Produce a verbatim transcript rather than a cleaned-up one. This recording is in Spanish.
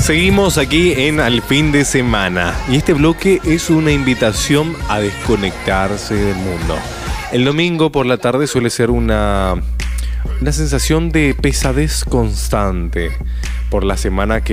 Seguimos aquí en Al Fin de Semana y este bloque es una invitación a desconectarse del mundo. El domingo por la tarde suele ser una, una sensación de pesadez constante por la semana que